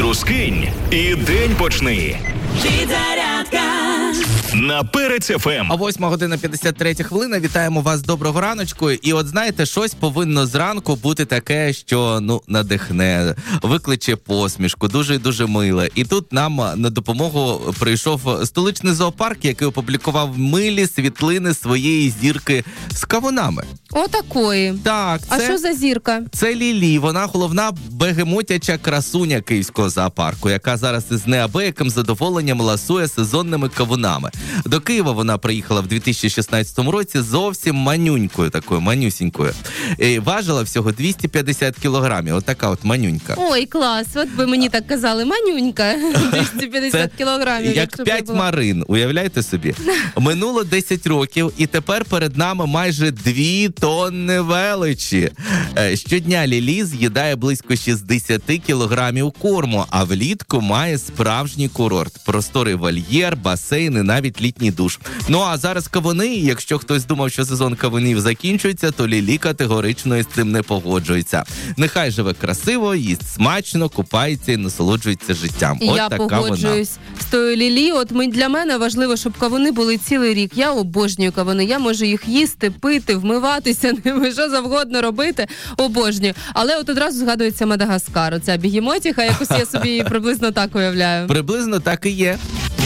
Розтрускинь і день почни. Підзарядка На Перець ФМ. А 8:53. Вітаємо вас, доброго раночку. І от знаєте, щось повинно зранку бути таке, що, надихне, викличе посмішку, дуже і дуже миле. І тут нам на допомогу прийшов столичний зоопарк, який опублікував милі світлини своєї зірки з кавунами. Отакої. Так, А що за зірка? Це Лілі, вона головна бегемотяча красуня київського зоопарку, яка зараз із неабияким задоволенням ласує сезонними кавунами. До Києва вона приїхала в 2016 році зовсім манюнькою, такою манюсінькою. І важила всього 250 кілограмів, отака от манюнька. Ой, клас, от би мені так казали, манюнька, 250 кілограмів. Як 5 марин, уявляєте собі? Минуло 10 років, і тепер перед нами майже 2 тонни величі. Щодня Лілі з'їдає близько 60 кілограмів корму, а влітку має справжній курорт. Просторий вольєр, басейн і навіть літній душ. Ну а зараз кавуни, якщо хтось думав, що сезон кавунів закінчується, то Лілі категорично із цим не погоджується. Нехай живе красиво, їсть смачно, купається і насолоджується життям. От я така погоджуюсь з тою Лілі. От для мене важливо, щоб кавуни були цілий рік. Я обожнюю кавуни, я можу їх їсти, пити, вмиватися ними, що завгодно робити. Обожнюю. Але от одразу згадується Мадагаскар. Оця бігемотіха, якось я собі її приблизно так уявляю. Приблизно так і є.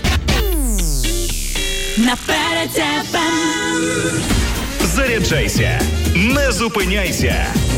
на Перець ФМ. Заряджайся, не зупиняйся.